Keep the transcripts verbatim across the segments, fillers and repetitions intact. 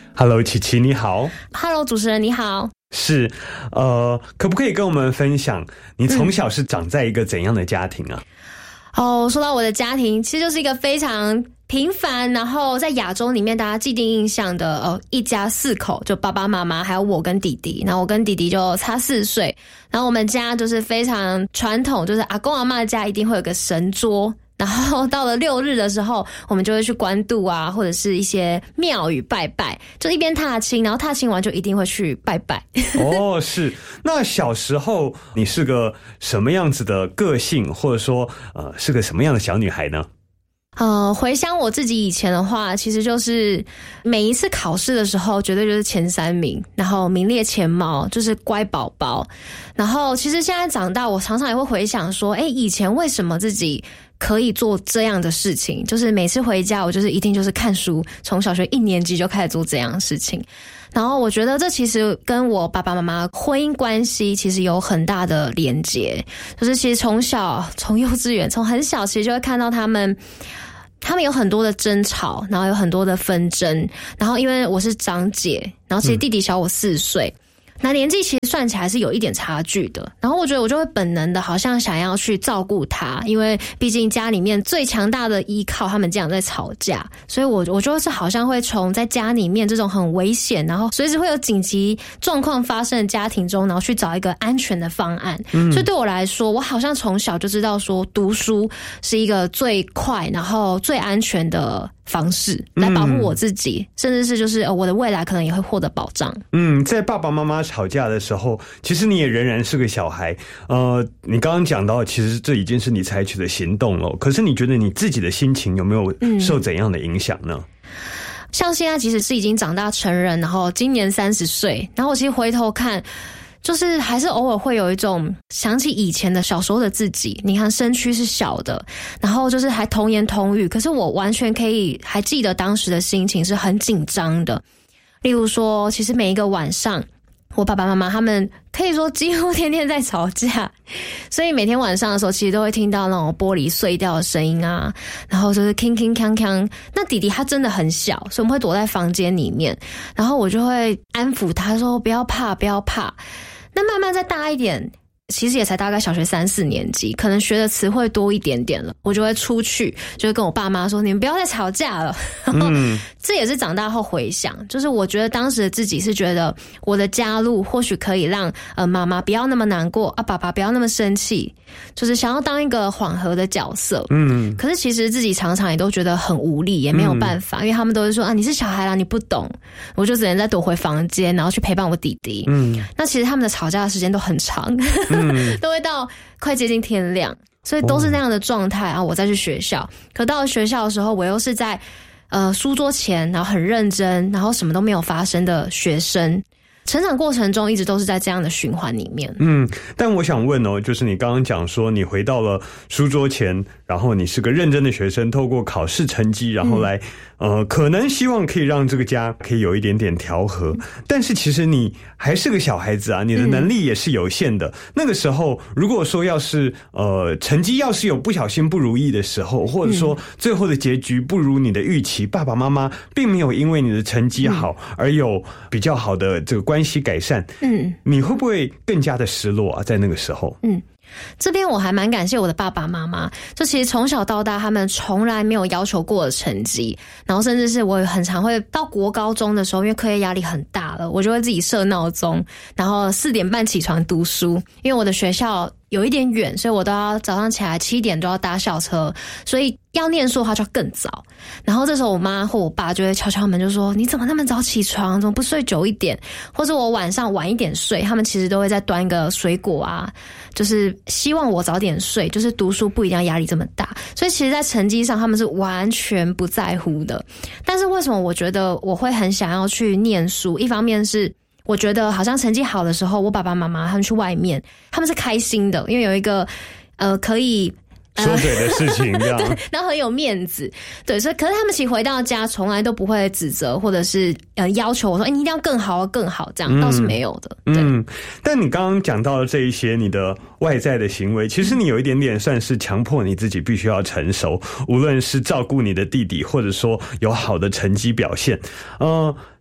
Hello， 琪琪你好。 Hello， 主持人你好。 是，呃，可不可以跟我们分享你从小是长在一个怎样的家庭啊？ 哦、嗯，说到我的家庭，其实就是一个非常平凡，然后在亚洲里面大家既定印象的，呃，一家四口，就爸爸妈妈还有我跟弟弟，然后我跟弟弟就差四岁，然后我们家就是非常传统，就是阿公阿嬷家一定会有个神桌。然后到了六日的时候，我们就会去关渡啊，或者是一些庙宇拜拜，就一边踏青，然后踏青完就一定会去拜拜。 哦，是。那小时候你是个什么样子的个性，或者说呃是个什么样的小女孩呢？ 呃，回想我自己以前的话，其实就是每一次考试的时候，绝对就是前三名，然后名列前茅，就是乖宝宝。然后其实现在长大，我常常也会回想说，诶，以前为什么自己可以做这样的事情？就是每次回家，我就是一定就是看书，从小学一年级就开始做这样的事情。然后我觉得这其实跟我爸爸妈妈婚姻关系其实有很大的连结，就是其实从小从幼稚园从很小其实就会看到他们他们有很多的争吵，然后有很多的纷争，然后因为我是长姐，然后其实弟弟小我四岁、嗯那年纪其实算起来是有一点差距的，然后我觉得我就会本能的好像想要去照顾他，因为毕竟家里面最强大的依靠他们这样在吵架，所以我我就是好像会从在家里面这种很危险然后随时会有紧急状况发生的家庭中，然后去找一个安全的方案、嗯、所以对我来说，我好像从小就知道说读书是一个最快然后最安全的方式来保护我自己、嗯、甚至是就是、呃、我的未来可能也会获得保障。 嗯，在爸爸妈妈吵架的时候，其实你也仍然是个小孩。呃，你刚刚讲到，其实这已经是你采取的行动了。可是你觉得你自己的心情有没有受怎样的影响呢？嗯， 像现在即使是已经长大成人，然后今年三十岁，然后我其实回头看。就是还是偶尔会有一种想起以前的小时候的自己，你看身躯是小的，然后就是还童言童语，可是我完全可以还记得当时的心情是很紧张的。例如说，其实每一个晚上我爸爸妈妈他们可以说几乎天天在吵架，所以每天晚上的时候其实都会听到那种玻璃碎掉的声音啊，然后就是铿铿锵锵。那弟弟他真的很小，所以我们会躲在房间里面，然后我就会安抚他说不要怕不要怕。那慢慢再大一点，其实也才大概小学三四年级，可能学的词汇多一点点了，我就会出去，就会跟我爸妈说你们不要再吵架了。然后这也是长大后回想，就是我觉得当时的自己是觉得我的加入或许可以让呃妈妈不要那么难过啊，爸爸不要那么生气，就是想要当一个缓和的角色。嗯，可是其实自己常常也都觉得很无力，也没有办法、嗯、因为他们都是说啊你是小孩啦，你不懂，我就只能再躲回房间，然后去陪伴我弟弟。嗯，那其实他们的吵架的时间都很长。嗯、都会到快接近天亮，所以都是那样的状态啊。我再去学校，可到了学校的时候，我又是在呃书桌前，然后很认真，然后什么都没有发生的学生。成长过程中一直都是在这样的循环里面。 嗯，但我想问哦，就是你刚刚讲说你回到了书桌前，然后你是个认真的学生，透过考试成绩，然后来、嗯、呃，可能希望可以让这个家可以有一点点调和。但是其实你还是个小孩子啊，你的能力也是有限的。嗯、那个时候，如果说要是呃成绩要是有不小心不如意的时候，或者说最后的结局不如你的预期，爸爸妈妈并没有因为你的成绩好而有比较好的这个关系改善，嗯，你会不会更加的失落啊？在那个时候， 嗯，这边我还蛮感谢我的爸爸妈妈，就其实从小到大他们从来没有要求过的成绩，然后甚至是我很常会到国高中的时候，因为课业压力很大了，我就会自己设闹钟，然后四点半起床读书，因为我的学校有一点远，所以我都要早上起来七点都要搭校车，所以要念书的话就要更早。然后这时候我妈或我爸就会敲敲门，就说你怎么那么早起床，怎么不睡久一点，或者我晚上晚一点睡，他们其实都会再端一个水果啊，就是希望我早点睡，就是读书不一定要压力这么大。所以其实在成绩上他们是完全不在乎的。但是为什么我觉得我会很想要去念书，一方面是我觉得好像成绩好的时候，我爸爸妈妈他们去外面他们是开心的，因为有一个呃可以说嘴的事情这样对，然后很有面子，对，所以可是他们其实回到家从来都不会指责或者是呃要求我说哎、欸、你一定要更好更好，这样、嗯、倒是没有的。对， 嗯，但你刚刚讲到的这一些你的外在的行为，其实你有一点点算是强迫你自己必须要成熟，无论是照顾你的弟弟或者说有好的成绩表现。呃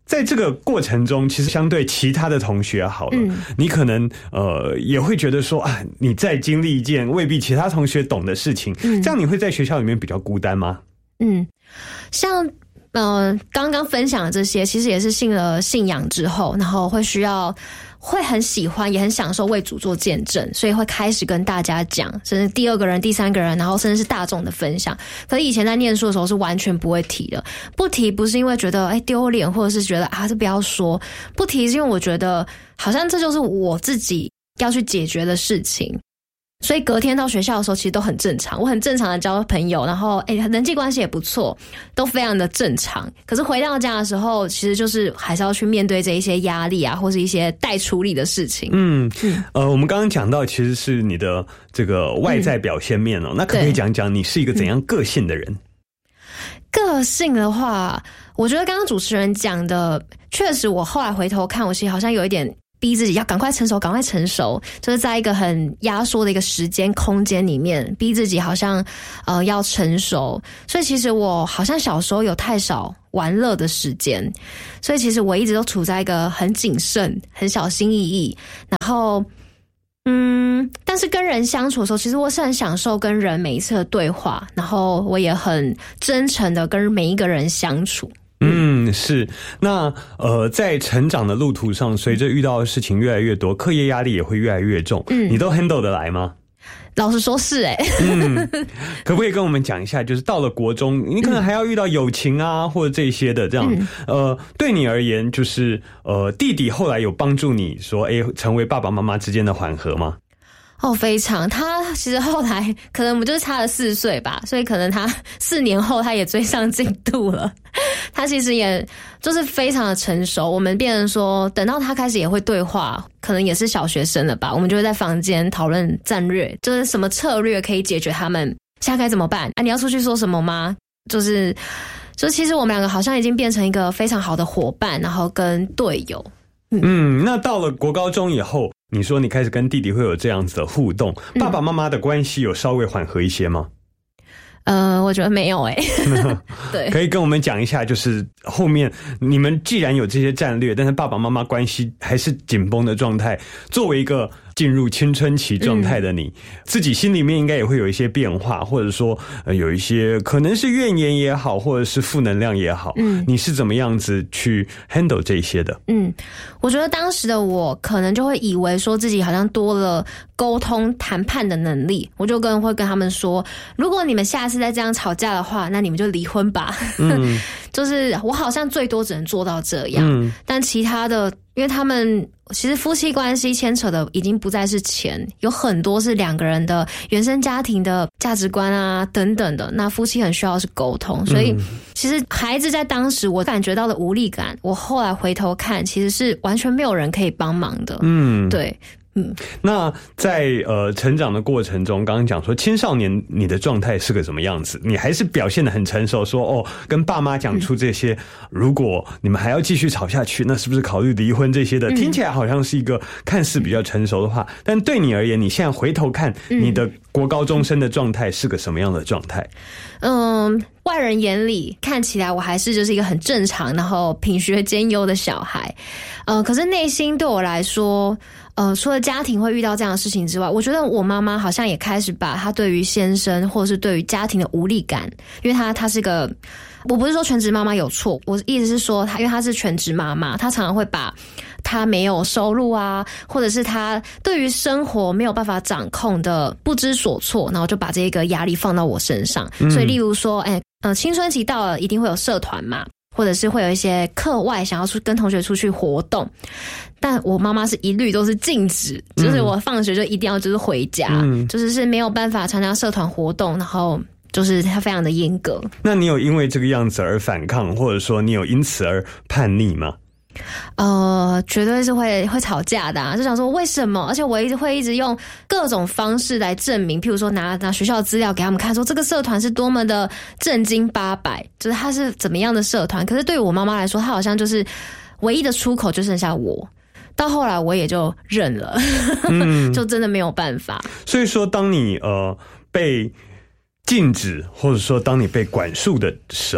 在这个过程中，其实相对其他的同学好了，嗯、你可能呃也会觉得说啊，你在经历一件未必其他同学懂的事情，嗯、这样你会在学校里面比较孤单吗？ 嗯，像呃刚刚分享的这些，其实也是信了信仰之后，然后会需要。会很喜欢也很享受为主做见证，所以会开始跟大家讲，甚至第二个人第三个人，然后甚至是大众的分享。可是以前在念书的时候是完全不会提的，不提不是因为觉得哎丢脸，或者是觉得啊这不要说，不提是因为我觉得好像这就是我自己要去解决的事情。所以隔天到学校的时候其实都很正常，我很正常的交朋友，然后诶人际关系也不错，都非常的正常。可是回到家的时候，其实就是还是要去面对这一些压力啊，或是一些待处理的事情。 嗯，呃，我们刚刚讲到其实是你的这个外在表现面哦，嗯、那可不可以讲讲你是一个怎样个性的人？ 个性的话，我觉得刚刚主持人讲的，确实我后来回头看，我其实好像有一点。逼自己要赶快成熟，赶快成熟，就是在一个很压缩的一个时间空间里面，逼自己好像呃要成熟。所以其实我好像小时候有太少玩乐的时间，所以其实我一直都处在一个很谨慎、很小心翼翼。然后，嗯，但是跟人相处的时候，其实我是很享受跟人每一次的对话，然后我也很真诚的跟每一个人相处。 嗯，是。那呃，在成长的路途上，随着遇到的事情越来越多，课业压力也会越来越重。嗯，你都 handle 得来吗？ 老实说是哎、欸。 嗯，可不可以跟我们讲一下，就是到了国中，你可能还要遇到友情啊，嗯、或者这些的这样。嗯、呃，对你而言，就是呃，弟弟后来有帮助你说，哎，成为爸爸妈妈之间的缓和吗？ 哦，非常。他其实后来可能我们就是差了四岁吧，所以可能他四年后他也追上进度了。他其实也就是非常的成熟。我们变成说，等到他开始也会对话，可能也是小学生了吧。我们就会在房间讨论战略，就是什么策略可以解决他们现在该怎么办啊？你要出去说什么吗？就是，就其实我们两个好像已经变成一个非常好的伙伴，然后跟队友。 嗯, 嗯，那到了国高中以后，你说你开始跟弟弟会有这样子的互动，嗯、爸爸妈妈的关系有稍微缓和一些吗？ 呃，我觉得没有诶、欸。对， 可以跟我们讲一下，就是后面你们既然有这些战略，但是爸爸妈妈关系还是紧绷的状态，作为一个进入青春期状态的你、嗯、自己心里面应该也会有一些变化，或者说、呃、有一些可能是怨言也好，或者是负能量也好，嗯，你是怎么样子去 handle 这些的？嗯， 我觉得当时的我可能就会以为说自己好像多了沟通谈判的能力，我就跟会跟他们说，如果你们下次再这样吵架的话，那你们就离婚吧。嗯，就是我好像最多只能做到这样，嗯，但其他的，因为他们其实夫妻关系牵扯的已经不再是钱，有很多是两个人的原生家庭的价值观啊等等的，那夫妻很需要是沟通，所以其实孩子在当时我感觉到的无力感，我后来回头看其实是完全没有人可以帮忙的。嗯，对。嗯， 那在呃成长的过程中，刚刚讲说青少年你的状态是个什么样子？你还是表现得很成熟，说哦，跟爸妈讲出这些、嗯，如果你们还要继续吵下去，那是不是考虑离婚这些的？嗯、听起来好像是一个看似比较成熟的话，但对你而言，你现在回头看你的国高中生的状态是个什么样的状态？ 嗯，外人眼里看起来我还是就是一个很正常，然后品学兼优的小孩，呃，可是内心对我来说。呃，除了家庭会遇到这样的事情之外，我觉得我妈妈好像也开始把她对于先生或者是对于家庭的无力感，因为她她是个，我不是说全职妈妈有错，我意思是说她，因为她是全职妈妈，她常常会把她没有收入啊，或者是她对于生活没有办法掌控的不知所措，然后就把这个压力放到我身上。嗯、所以，例如说，哎，呃，青春期到了，一定会有社团嘛。或者是会有一些课外想要出跟同学出去活动，但我妈妈是一律都是禁止，就是我放学就一定要就是回家，嗯、就是是没有办法参加社团活动，然后就是她非常的严格。 那你有因为这个样子而反抗，或者说你有因此而叛逆吗？ 呃，绝对是会会吵架的啊，就想说为什么？而且我一直会一直用各种方式来证明，譬如说拿拿学校的资料给他们看，说这个社团是多么的正经八百，就是它是怎么样的社团。可是对于我妈妈来说，她好像就是唯一的出口就剩下我。到后来我也就认了，嗯、就真的没有办法。 所以说，当你呃被禁止，或者说当你被管束的时候，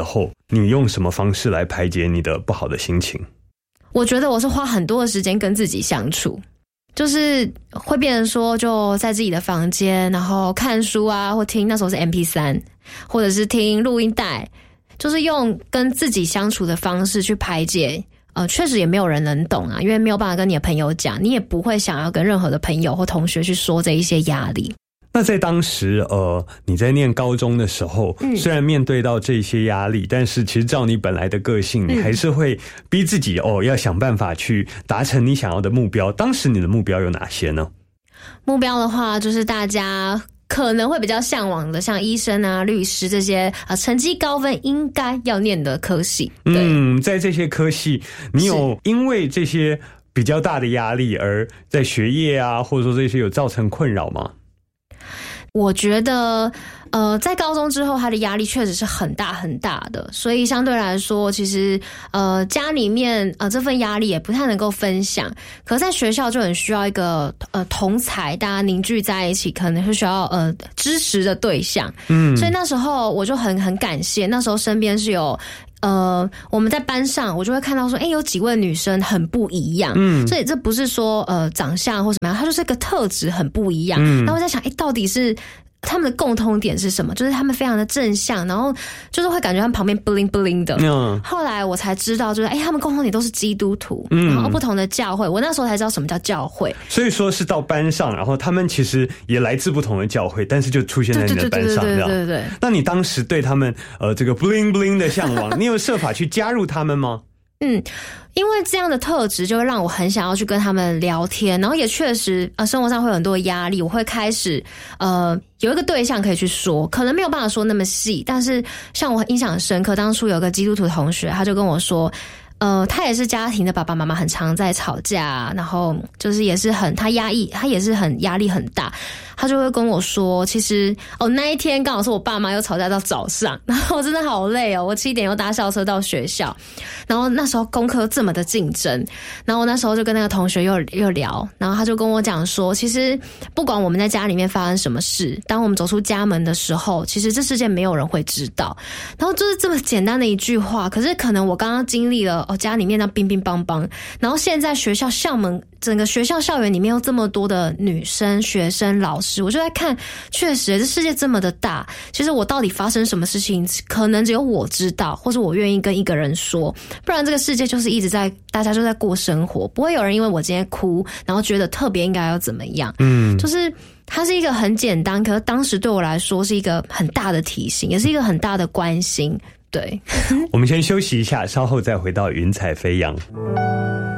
你用什么方式来排解你的不好的心情？ 我觉得我是花很多的时间跟自己相处，就是会变成说就在自己的房间，然后看书啊，或听，那时候是 M P 三， 或者是听录音带，就是用跟自己相处的方式去排解。呃，确实也没有人能懂啊，因为没有办法跟你的朋友讲，你也不会想要跟任何的朋友或同学去说这一些压力。 那在当时呃你在念高中的时候、嗯、虽然面对到这些压力，但是其实照你本来的个性，你还是会逼自己、嗯、哦要想办法去达成你想要的目标。当时你的目标有哪些呢？ 目标的话就是大家可能会比较向往的，像医生啊、律师这些呃成绩高分应该要念的科系。 嗯，在这些科系，你有因为这些比较大的压力而在学业啊，或者说这些有造成困扰吗？ 我觉得呃在高中之后他的压力确实是很大很大的，所以相对来说其实呃家里面呃这份压力也不太能够分享，可在学校就很需要一个呃同侪大家凝聚在一起，可能是需要呃支持的对象。嗯，所以那时候我就很很感谢，那时候身边是有呃，我们在班上，我就会看到说，哎、欸，有几位女生很不一样，嗯，所以这不是说呃长相或什么样，它就是个特质很不一样。嗯，然后我在想，哎、欸，到底是他们的共通点是什么？就是他们非常的正向，然后就是会感觉他们旁边 bling bling 的。嗯，后来我才知道，就是哎、欸，他们共同点都是基督徒，嗯，然后不同的教会。我那时候才知道什么叫教会。 所以说是到班上，然后他们其实也来自不同的教会，但是就出现在你的班上， 对对对对对对对。 那你当时对他们呃这个 bling bling 的向往，你有设法去加入他们吗？ 嗯，因为这样的特质就会让我很想要去跟他们聊天，然后也确实呃生活上会有很多的压力，我会开始呃有一个对象可以去说，可能没有办法说那么细，但是像我印象很深刻，当初有个基督徒同学他就跟我说，呃，他也是家庭的爸爸妈妈很常在吵架，然后就是也是很他压抑，他也是很压力很大，他就会跟我说，其实哦那一天刚好是我爸妈又吵架到早上，然后我真的好累哦，我七点又搭校车到学校，然后那时候功课这么的竞争，然后我那时候就跟那个同学又又聊，然后他就跟我讲说，其实不管我们在家里面发生什么事，当我们走出家门的时候，其实这世界没有人会知道，然后就是这么简单的一句话，可是可能我刚刚经历了哦家里面那乒乒乓乓，然后现在学校校门整个学校校园里面有这么多的女生学生老师，我就在看，确实这世界这么的大，其实我到底发生什么事情可能只有我知道，或者我愿意跟一个人说，不然这个世界就是一直在大家就在过生活，不会有人因为我今天哭然后觉得特别应该要怎么样。嗯，就是它是一个很简单，可是当时对我来说是一个很大的提醒，也是一个很大的关心。对， 我们先休息一下，稍后再回到云彩飞扬。